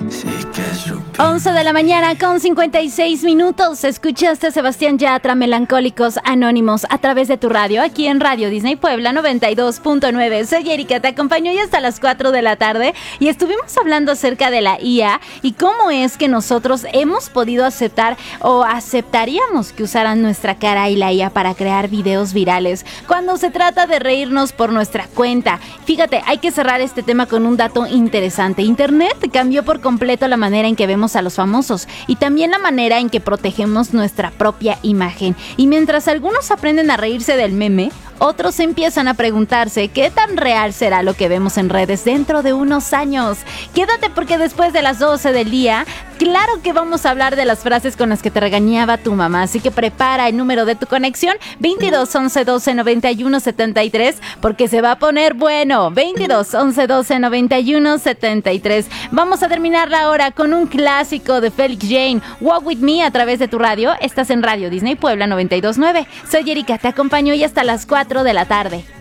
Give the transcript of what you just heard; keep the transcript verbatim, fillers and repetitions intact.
once de la mañana con cincuenta y seis minutos. Escuchaste a Sebastián Yatra, Melancólicos Anónimos, a través de tu radio, aquí en Radio Disney Puebla noventa y dos punto nueve. Soy Erika, te acompaño ya hasta las cuatro de la tarde y estuvimos hablando acerca de la I A y cómo es que nosotros hemos podido aceptar o aceptaríamos que usaran nuestra cara y la I A para crear videos virales cuando se trata de reírnos por nuestra cuenta. Fíjate, hay que cerrar este tema con un dato interesante. Internet cambió por completo la manera en que vemos a los famosos y también la manera en que protegemos nuestra propia imagen. Y mientras algunos aprenden a reírse del meme, otros empiezan a preguntarse qué tan real será lo que vemos en redes dentro de unos años. Quédate porque después de las doce del día, claro que vamos a hablar de las frases con las que te regañaba tu mamá. Así que prepara el número de tu conexión, veintidós once doce noventa y uno setenta y tres, porque se va a poner bueno. veintidós once doce noventa y uno setenta y tres. Vamos a terminar la hora con un clásico de Felix Jane, Walk With Me, a través de tu radio. Estás en Radio Disney Puebla noventa y dos punto nueve. Soy Erika, te acompaño y hasta las cuatro de la tarde.